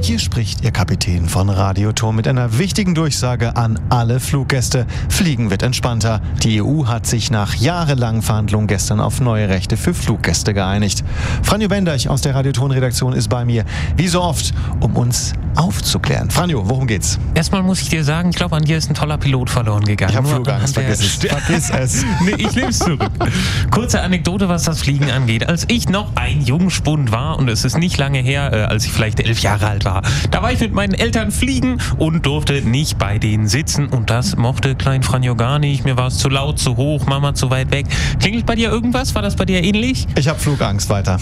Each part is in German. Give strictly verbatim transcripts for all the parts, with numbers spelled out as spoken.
Hier spricht Ihr Kapitän von Radioton mit einer wichtigen Durchsage an alle Fluggäste. Fliegen wird entspannter. Die E U hat sich nach jahrelangen Verhandlungen gestern auf neue Rechte für Fluggäste geeinigt. Franjo Benderch aus der Radioton-Redaktion ist bei mir, wie so oft, um uns aufzuklären. Franjo, worum geht's? Erstmal muss ich dir sagen, ich glaube, an dir ist ein toller Pilot verloren gegangen. Ich habe Flugangst, vergiss es. Vergiss es. Nee, ich nehme es zurück. Kurze Anekdote, was das Fliegen angeht. Als ich noch ein Jungspund war, und es ist nicht lange her, äh, als ich vielleicht elf Jahre alt war, da war ich mit meinen Eltern fliegen und durfte nicht bei denen sitzen. Und das mochte Klein Franjo gar nicht. Mir war es zu laut, zu hoch, Mama zu weit weg. Klingelt bei dir irgendwas? War das bei dir ähnlich? Ich habe Flugangst, weiter.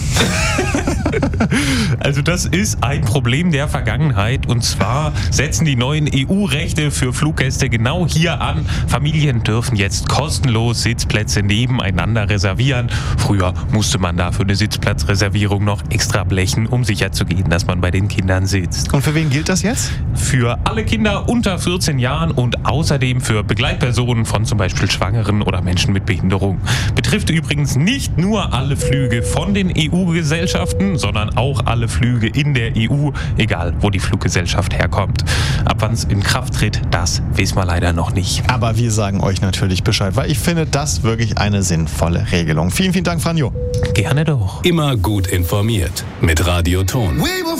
Also das ist ein Problem der Vergangenheit. Und zwar setzen die neuen E U-Rechte für Fluggäste genau hier an. Familien dürfen jetzt kostenlos Sitzplätze nebeneinander reservieren. Früher musste man dafür eine Sitzplatzreservierung noch extra blechen, um sicherzugehen, dass man bei den Kindern sitzt. Und für wen gilt das jetzt? Für alle Kinder unter vierzehn Jahren und außerdem für Begleitpersonen von zum Beispiel Schwangeren oder Menschen mit Behinderung. Betrifft übrigens nicht nur alle Flüge von den E U-Gesellschaften, sondern auch alle Flüge in der E U, egal wo die Fluggesellschaft herkommt. Ab wann es in Kraft tritt, das wissen wir leider noch nicht. Aber wir sagen euch natürlich Bescheid, weil ich finde das wirklich eine sinnvolle Regelung. Vielen, vielen Dank, Franjo. Gerne doch. Immer gut informiert mit Radioton.